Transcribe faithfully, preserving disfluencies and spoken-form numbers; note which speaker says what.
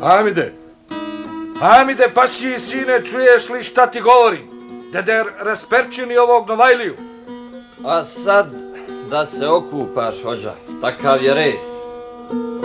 Speaker 1: Hamide, Hamide, pasiji sine, čuješ li šta ti govorim? Dede rasperčini ovog Novajliju.
Speaker 2: A sad da se okupaš, hođa, takav je red.